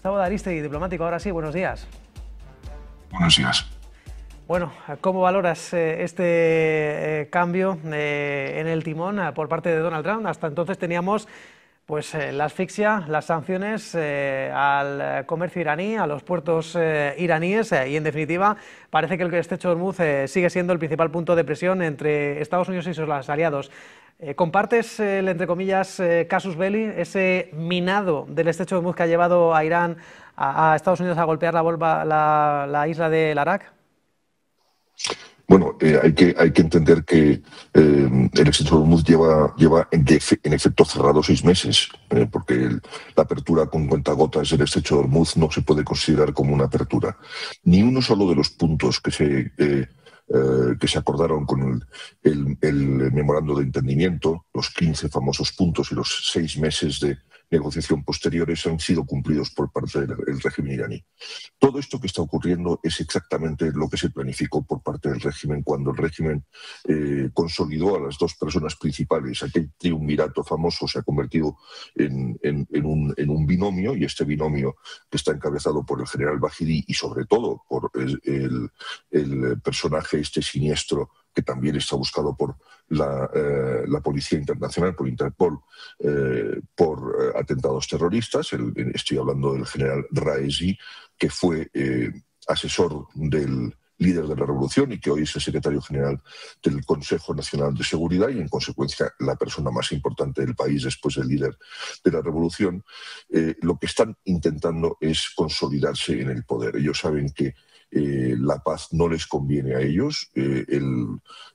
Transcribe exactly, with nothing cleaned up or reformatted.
Gustavo de Arístegui, diplomático, ahora sí, buenos días. Buenos días. Bueno, ¿cómo valoras eh, este eh, cambio eh, en el timón eh, por parte de Donald Trump? Hasta entonces teníamos pues eh, la asfixia, las sanciones eh, al comercio iraní, a los puertos eh, iraníes eh, y en definitiva parece que el estrecho de Hormuz eh, sigue siendo el principal punto de presión entre Estados Unidos y sus aliados. Eh, ¿Compartes el, entre comillas, eh, casus belli, ese minado del estrecho de Hormuz que ha llevado a Irán, a, a Estados Unidos a golpear la, volva, la, la isla de Arak? Bueno, eh, hay, que, hay que entender que eh, el estrecho de Hormuz lleva, lleva en, en efecto cerrado seis meses, eh, porque el, la apertura con cuentagotas del estrecho de Hormuz no se puede considerar como una apertura. Ni uno solo de los puntos que se, eh, eh, que se acordaron con el, el, el memorando de entendimiento, los quince famosos puntos y los seis meses de negociación posteriores han sido cumplidos por parte del, del régimen iraní. Todo esto que está ocurriendo es exactamente lo que se planificó por parte del régimen cuando el régimen eh, consolidó a las dos personas principales. Aquel triunvirato famoso se ha convertido en, en, en, un, en un binomio, y este binomio que está encabezado por el general Bahidi y sobre todo por el, el, el personaje este siniestro que también está buscado por la, eh, la Policía Internacional, por Interpol, eh, por eh, atentados terroristas. El, estoy hablando del general Raisi, que fue eh, asesor del líder de la revolución y que hoy es el secretario general del Consejo Nacional de Seguridad y, en consecuencia, la persona más importante del país después del líder de la revolución. Eh, lo que están intentando es consolidarse en el poder. Ellos saben que Eh, la paz no les conviene a ellos. Eh, el,